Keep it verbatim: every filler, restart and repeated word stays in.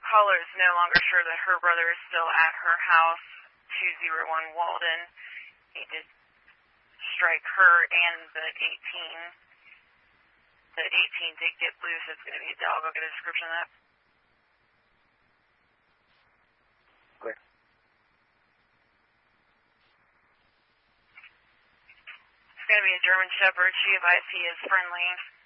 caller is no longer sure that her brother is still at her house, two oh one Walden. He did strike her and the eighteen. The eighteen did get loose. It's going to be a dog. I'll get a description of that. Clear. It's going to be a German Shepherd. She advised he is friendly.